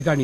ठिकाणी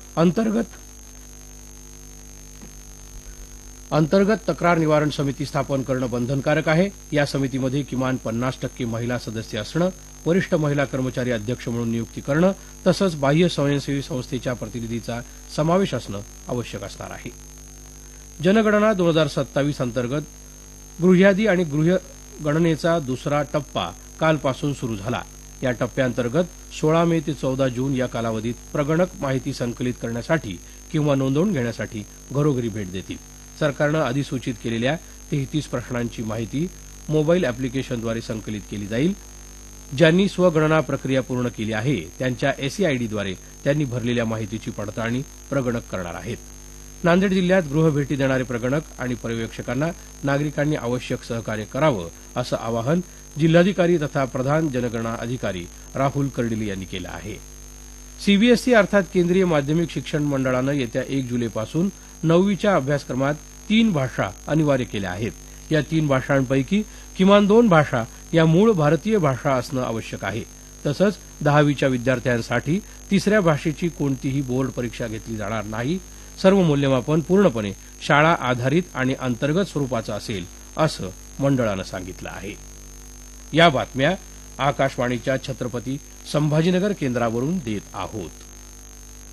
अंतर्गत तक्रार निवारण समिती स्थापन करणं बंधनकारक आहे। या समितीमध्ये किमान 50% महिला सदस्य असणं, वरिष्ठ महिला कर्मचारी अध्यक्ष म्हणून नियुक्ती करणं तसंच बाह्य स्वयंसेवी संस्थेच्या प्रतिनिधीचा समावेश असणं आवश्यक असणार आहे। जनगणना 2027 अंतर्गत गृहयादी आणि गृहगणनेचा दुसरा टप्पा कालपासून सुरू झाला। या टप्प्याअंतर्गत 16 मे ते 14 जून या कालावधीत प्रगणक माहिती संकलित करण्यासाठी किंवा नोंदवून घेण्यासाठी घरोघरी भेट देतील। सरकारनं अधिसूचित केलेल्या 33 प्रश्नांची माहिती मोबाईल अॅप्लिकेशनद्वारे संकलित केली जाईल। ज्यांनी स्वगणना प्रक्रिया पूर्ण केली आहे त्यांच्या SEIDद्वारे त्यांनी भरलेल्या माहितीची पडताळणी प्रगणक करणार आहेत। नांदेड जिल्ह्यात गृहभेटी देणारे प्रगणक आणि पर्यवेक्षकांना नागरिकांनी आवश्यक सहकार्य करावं असं आवाहन जिल्हाधिकारी तथा प्रधान जनगणना अधिकारी राहुल कर्डिले यांनी केलं आहे। सीबीएसई अर्थात केंद्रीय माध्यमिक शिक्षण मंडळानं येत्या 1 जुलैपासून 9वीच्या अभ्यासक्रमात 3 भाषा अनिवार्य केल्या आहेत। या 3 भाषांपैकी किमान 2 भाषा या मूळ भारतीय भाषा असणं आवश्यक आहे। तसंच 10वीच्या विद्यार्थ्यांसाठी तिसऱ्या भाषेची कोणतीही बोर्ड परीक्षा घेतली जाणार नाही। सर्व मूल्यमापन पूर्णपणे शाळा आधारित आणि अंतर्गत स्वरूपाचं असेल असं मंडळानं सांगितलं आहे। या बातम्या आकाशवाणीच्या छत्रपती संभाजीनगर केंद्रावरून देत आहोत।